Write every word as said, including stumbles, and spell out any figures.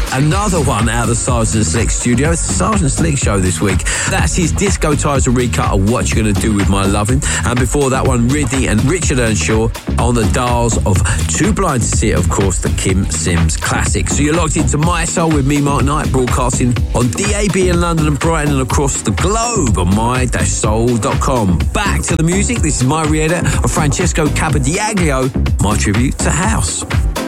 another one out of the Sergeant Slick studio. It's the Sergeant Slick show this week. That's his Disco Ties a recut of What You Gonna Do With My Lovin'. And before that one, Ridney and Richard Earnshaw on the dials of Too Blind to See It, of course, the Kim Sims classic. So you're locked into My Soul with me, Mark Knight, broadcasting on D A B in London and Brighton and across the globe on my soul dot com. Back to the music. This is my re-edit of Francesco Capodiaglio, my tribute to House.